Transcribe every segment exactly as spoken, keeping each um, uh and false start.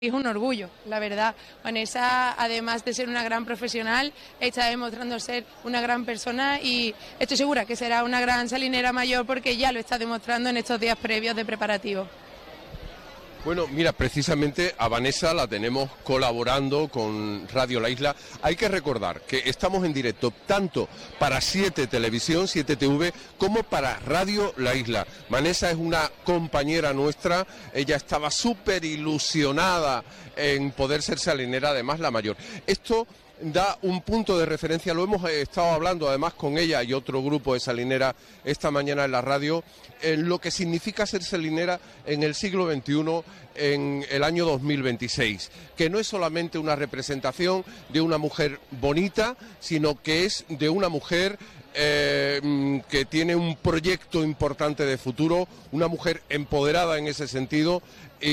Es un orgullo, la verdad. Vanessa, además de ser una gran profesional, está demostrando ser una gran persona y estoy segura que será una gran salinera mayor porque ya lo está demostrando en estos días previos de preparativo. Bueno, mira, precisamente a Vanessa la tenemos colaborando con Radio La Isla. Hay que recordar que estamos en directo tanto para siete Televisión, siete T V, como para Radio La Isla. Vanessa es una compañera nuestra, ella estaba súper ilusionada en poder ser salinera, además la mayor. Esto da un punto de referencia, lo hemos estado hablando además con ella y otro grupo de salinera esta mañana en la radio, en lo que significa ser salinera en el siglo veintiuno, en el año dos mil veintiséis, que no es solamente una representación de una mujer bonita, sino que es de una mujer eh, que tiene un proyecto importante de futuro, una mujer empoderada en ese sentido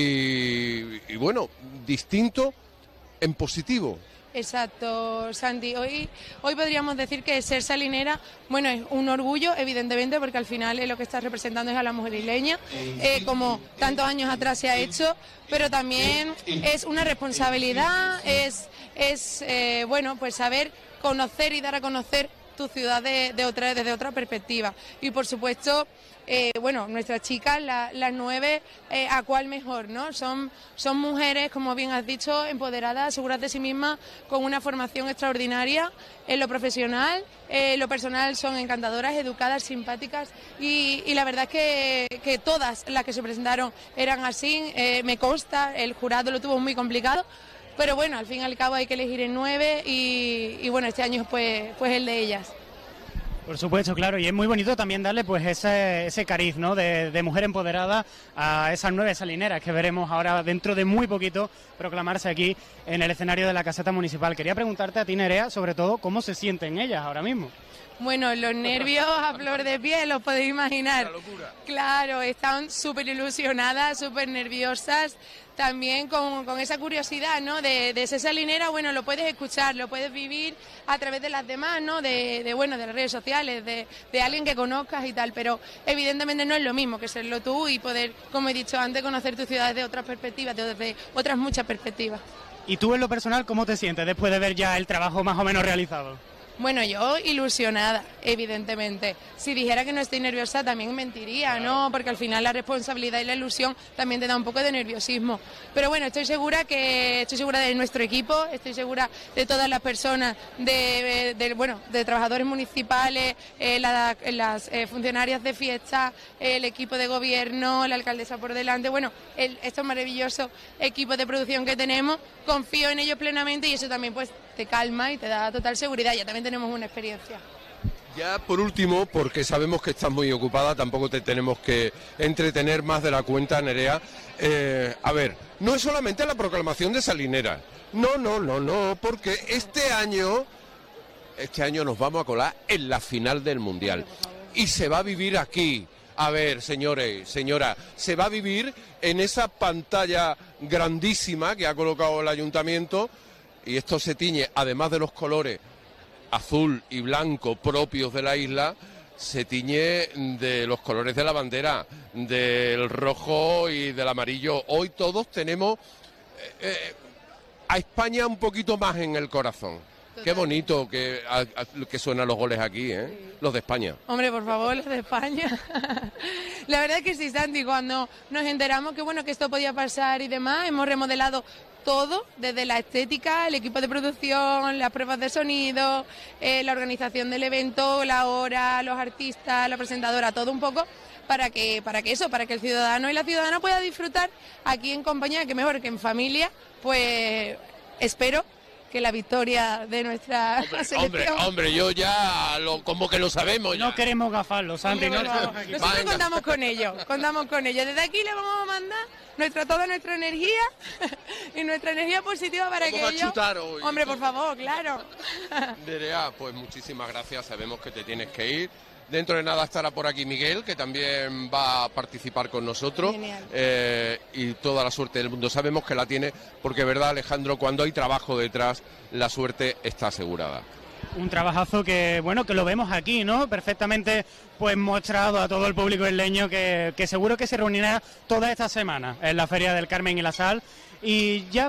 y, y bueno, distinto en positivo. Exacto, Santi. Hoy, hoy podríamos decir que ser salinera, bueno, es un orgullo, evidentemente, porque al final es lo que está representando es a la mujer isleña, eh, como tantos años atrás se ha hecho, pero también es una responsabilidad, es, es eh, bueno, pues saber conocer y dar a conocer tu ciudad de, de otra, desde otra perspectiva. Y por supuesto, eh, bueno, nuestras chicas, la, las nueve, eh, a cuál mejor, ¿no? Son, son mujeres, como bien has dicho, empoderadas, seguras de sí mismas, con una formación extraordinaria en lo profesional, eh, en lo personal son encantadoras, educadas, simpáticas y, y la verdad es que, que todas las que se presentaron eran así, eh, me consta, el jurado lo tuvo muy complicado. Pero bueno, al fin y al cabo hay que elegir en nueve y, y bueno, este año pues, pues el de ellas. Por supuesto, claro, y es muy bonito también darle pues ese, ese cariz, ¿no?, de, de mujer empoderada a esas nueve salineras que veremos ahora dentro de muy poquito proclamarse aquí en el escenario de la caseta municipal. Quería preguntarte a ti, Nerea, sobre todo, ¿cómo se sienten ellas ahora mismo? Bueno, los nervios a flor de piel, os podéis imaginar. Una locura. Claro, están súper ilusionadas, súper nerviosas, también con, con esa curiosidad, ¿no?, de, de ser salinera. Bueno, lo puedes escuchar, lo puedes vivir a través de las demás, ¿no?, de, de bueno, de las redes sociales, de, de alguien que conozcas y tal, pero evidentemente no es lo mismo que serlo tú y poder, como he dicho antes, conocer tu ciudad desde otras perspectivas, desde otras muchas perspectivas. ¿Y tú en lo personal cómo te sientes después de ver ya el trabajo más o menos realizado? Bueno, yo ilusionada, evidentemente. Si dijera que no estoy nerviosa también mentiría, ¿no? Porque al final la responsabilidad y la ilusión también te da un poco de nerviosismo. Pero bueno, estoy segura que estoy segura de nuestro equipo, estoy segura de todas las personas, de, de bueno, de trabajadores municipales, eh, la, las eh, funcionarias de fiesta, el equipo de gobierno, la alcaldesa por delante. Bueno, el, estos maravillosos equipos de producción que tenemos, confío en ellos plenamente y eso también pues te calma y te da total seguridad. Ya también tenemos una experiencia. Ya por último, porque sabemos que estás muy ocupada, tampoco te tenemos que entretener más de la cuenta, Nerea. Eh, a ver, no es solamente la proclamación de salinera. No, no, no, no, porque este año, este año nos vamos a colar en la final del Mundial. Y se va a vivir aquí. A ver, señores, señora, se va a vivir en esa pantalla grandísima que ha colocado el ayuntamiento y esto se tiñe, además de los colores azul y blanco propios de la isla, se tiñe de los colores de la bandera, del rojo y del amarillo. Hoy todos tenemos eh, a España un poquito más en el corazón. Total. Qué bonito que, a, a, que suenan los goles aquí, ¿eh? Sí. Los de España. Hombre, por favor, los de España. La verdad es que sí, Santi, cuando nos enteramos que bueno que esto podía pasar y demás, hemos remodelado todo, desde la estética, el equipo de producción, las pruebas de sonido, eh, la organización del evento, la hora, los artistas, la presentadora, todo un poco para que, para que eso, para que el ciudadano y la ciudadana pueda disfrutar aquí en compañía, que mejor que en familia, pues espero que la victoria de nuestra hombre, selección... Hombre, hombre, yo ya lo, como que lo sabemos ya. No queremos gafarlo, Santi. No, no, nosotros Venga. contamos con ello, contamos con ello. Desde aquí le vamos a mandar nuestra, toda nuestra energía y nuestra energía positiva para vamos que a ellos... chutar hoy. Hombre, por favor, claro. Nerea, pues muchísimas gracias, sabemos que te tienes que ir. Dentro de nada estará por aquí Miguel, que también va a participar con nosotros. Eh, y toda la suerte del mundo. Sabemos que la tiene, porque verdad, Alejandro, cuando hay trabajo detrás, la suerte está asegurada. Un trabajazo que, bueno, que lo vemos aquí, ¿no? Perfectamente pues mostrado a todo el público isleño que, que seguro que se reunirá toda esta semana en la Feria del Carmen y la Sal Y ya